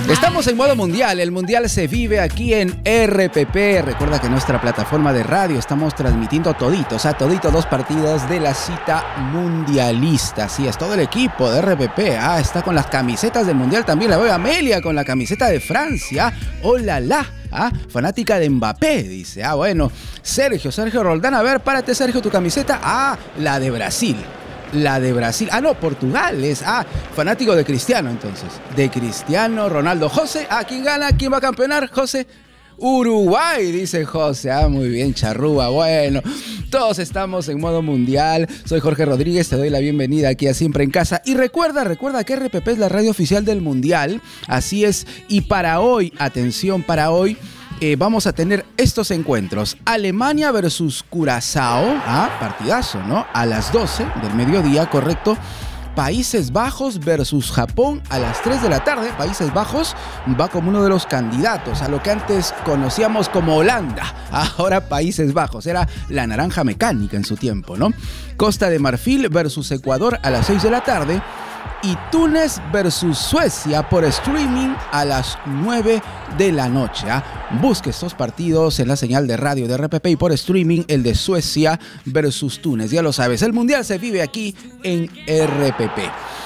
Estamos en modo mundial, el mundial se vive aquí en RPP. Recuerda que nuestra plataforma de radio estamos transmitiendo toditos, dos partidos de la cita mundialista. Así es, todo el equipo de RPP está con las camisetas del mundial. También la veo a Amelia con la camiseta de Francia. ¡Hola la! Fanática de Mbappé, dice. Bueno, Sergio Roldán, a ver, párate Sergio, tu camiseta. La de Brasil. La de Brasil. No, Portugal es. Fanático de Cristiano, entonces. De Cristiano Ronaldo. José, ¿quién gana? ¿Quién va a campeonar? José. Uruguay, dice José. Muy bien, charrúa. Bueno, todos estamos en modo mundial. Soy Jorge Rodríguez, te doy la bienvenida aquí a Siempre en Casa. Y recuerda que RPP es la radio oficial del mundial. Así es. Y para hoy, atención, vamos a tener estos encuentros. Alemania versus Curazao. Partidazo, ¿no? A las 12 del mediodía, correcto. Países Bajos versus Japón a las 3 de la tarde. Países Bajos va como uno de los candidatos a lo que antes conocíamos como Holanda. Ahora Países Bajos. Era la naranja mecánica en su tiempo, ¿no? Costa de Marfil versus Ecuador a las 6 de la tarde. Y Túnez versus Suecia por streaming a las 9 de la noche. Busque estos partidos en la señal de radio de RPP y por streaming el de Suecia versus Túnez. Ya lo sabes, el mundial se vive aquí en RPP.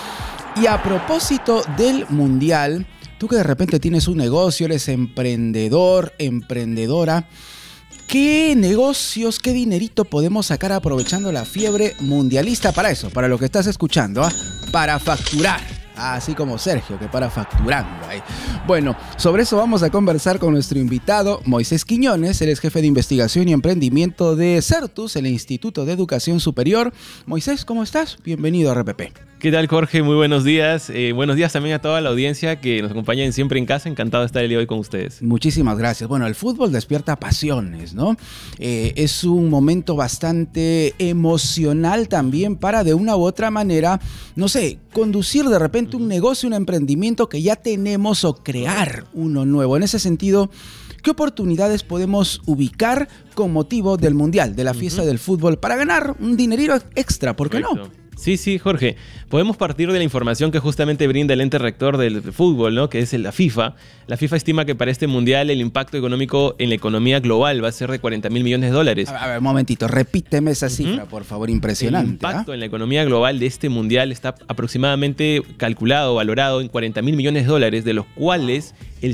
Y a propósito del mundial, tú que de repente tienes un negocio, eres emprendedor, emprendedora, ¿qué negocios, qué dinerito podemos sacar aprovechando la fiebre mundialista para eso? Para lo que estás escuchando, para facturar. Así como Sergio, que para facturando ahí. Bueno, sobre eso vamos a conversar con nuestro invitado, Moisés Quiñones. Él es jefe de investigación y emprendimiento de Certus, el Instituto de Educación Superior. Moisés, ¿cómo estás? Bienvenido a RPP. ¿Qué tal, Jorge? Muy buenos días. Buenos días también a toda la audiencia que nos acompaña en Siempre en Casa. Encantado de estar el día de hoy con ustedes. Muchísimas gracias. Bueno, el fútbol despierta pasiones, ¿no? Es un momento bastante emocional también para, de una u otra manera, no sé, conducir de repente un negocio, un emprendimiento que ya tenemos o crear uno nuevo. En ese sentido, ¿qué oportunidades podemos ubicar con motivo del Mundial, de la fiesta del fútbol, para ganar un dinerito extra? ¿Por qué no? Sí, Jorge. Podemos partir de la información que justamente brinda el ente rector del fútbol, ¿no? Que es la FIFA. La FIFA estima que para este mundial el impacto económico en la economía global va a ser de $40.000 millones. A ver, un momentito, repíteme esa cifra, por favor, impresionante. El impacto en la economía global de este mundial está aproximadamente calculado, valorado en $40.000 millones, de los cuales el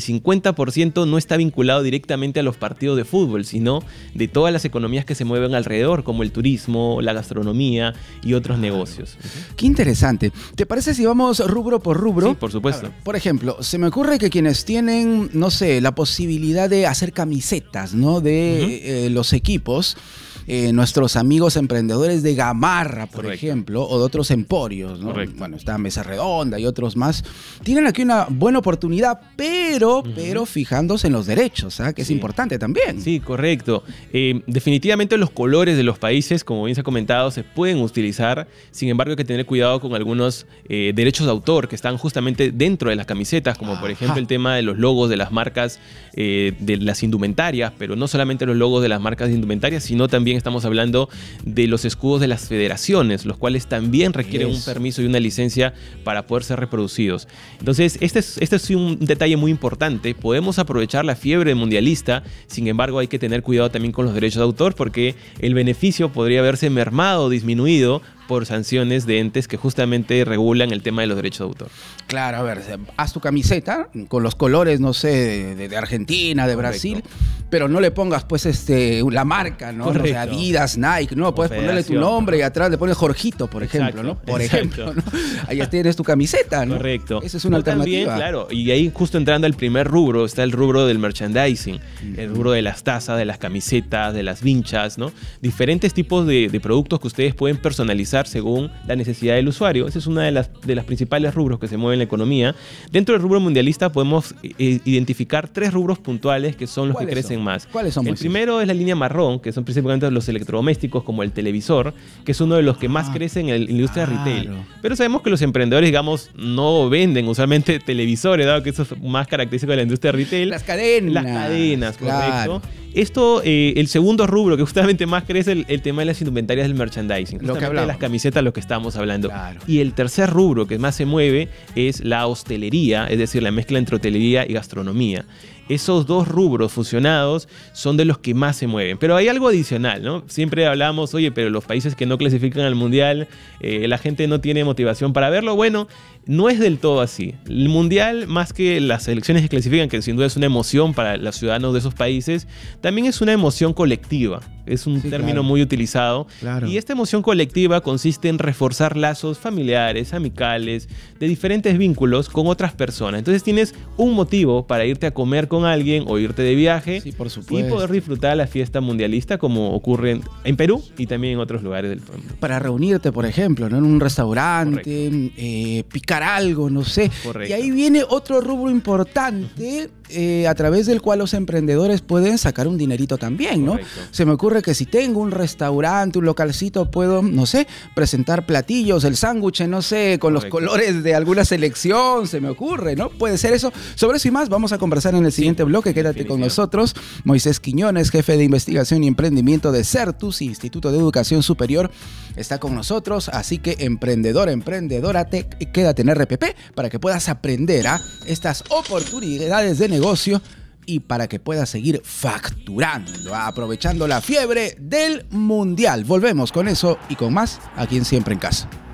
50% no está vinculado directamente a los partidos de fútbol, sino de todas las economías que se mueven alrededor, como el turismo, la gastronomía y otros negocios. Qué interesante. ¿Te parece si vamos rubro por rubro? Sí, por supuesto. Por ejemplo, se me ocurre que quienes tienen, no sé, la posibilidad de hacer camisetas, ¿no? De los equipos, nuestros amigos emprendedores de Gamarra, por ejemplo, o de otros emporios, ¿no? Correcto. Bueno, está Mesa Redonda y otros más. Tienen aquí una buena oportunidad, pero fijándose en los derechos, que es importante también. Sí, correcto. Definitivamente los colores de los países, como bien se ha comentado, se pueden utilizar. Sin embargo, hay que tener cuidado con algunos derechos de autor que están justamente dentro de las camisetas, como por ejemplo el tema de los logos de las marcas de las indumentarias, pero no solamente los logos de las marcas de indumentarias, sino también estamos hablando de los escudos de las federaciones, los cuales también requieren un permiso y una licencia para poder ser reproducidos. Entonces, este es un detalle muy importante. Podemos aprovechar la fiebre mundialista, sin embargo, hay que tener cuidado también con los derechos de autor, porque el beneficio podría verse mermado o disminuido por sanciones de entes que justamente regulan el tema de los derechos de autor. Claro, a ver, haz tu camiseta con los colores, no sé, de Argentina, de Brasil, pero no le pongas pues la marca, ¿no? No sé, Adidas, Nike, no, puedes ponerle tu nombre y atrás le pones Jorgito, por ejemplo, ¿no? Por ejemplo, ¿no? Ahí ya tienes tu camiseta, ¿no? Correcto. Esa es una alternativa. También, claro, y ahí justo entrando al primer rubro, está el rubro del merchandising, el rubro de las tazas, de las camisetas, de las vinchas, ¿no? Diferentes tipos de productos que ustedes pueden personalizar según la necesidad del usuario. Esa es una de las principales rubros que se mueven en la economía. Dentro del rubro mundialista podemos identificar 3 rubros puntuales que son los que crecen más. ¿Cuáles son? El primero es la línea marrón, que son principalmente los electrodomésticos como el televisor, que es uno de los que más crece en la industria retail. Pero sabemos que los emprendedores, digamos, no venden usualmente televisores, dado que eso es más característico de la industria retail. Las cadenas. Las cadenas, correcto. Esto, el segundo rubro que justamente más crece es el tema de las indumentarias del merchandising. Lo que de hablamos. las camisetas, lo que estamos hablando. Claro. Y el tercer rubro que más se mueve es la hostelería, es decir, la mezcla entre hotelería y gastronomía. Esos dos rubros fusionados son de los que más se mueven. Pero hay algo adicional, ¿no? Siempre hablamos, oye, pero los países que no clasifican al Mundial, la gente no tiene motivación para verlo. Bueno, no es del todo así. El Mundial, más que las selecciones que clasifican, que sin duda es una emoción para los ciudadanos de esos países, también es una emoción colectiva. Es un término muy utilizado. Claro. Y esta emoción colectiva consiste en reforzar lazos familiares, amicales, de diferentes vínculos con otras personas. Entonces tienes un motivo para irte a comer con alguien o irte de viaje, Sí, por y supuesto. poder disfrutar la fiesta mundialista como ocurre en Perú y también en otros lugares del mundo. Para reunirte, por ejemplo, ¿no? En un restaurante, picar algo, no sé. Correcto. Y ahí viene otro rubro importante a través del cual los emprendedores pueden sacar un dinerito también, ¿no? Correcto. Se me ocurre que si tengo un restaurante, un localcito, puedo, no sé, presentar platillos, el sándwich, no sé, con los Correcto. colores de alguna selección, se me ocurre, ¿no? Puede ser eso. Sobre eso y más vamos a conversar en el siguiente bloque. Quédate con nosotros. Moisés Quiñones, jefe de investigación y emprendimiento de Certus, Instituto de Educación Superior, está con nosotros. Así que emprendedor, emprendedora, quédate en RPP para que puedas aprender a estas oportunidades de negocio y para que puedas seguir facturando, aprovechando la fiebre del Mundial. Volvemos con eso y con más aquí en Siempre en Casa.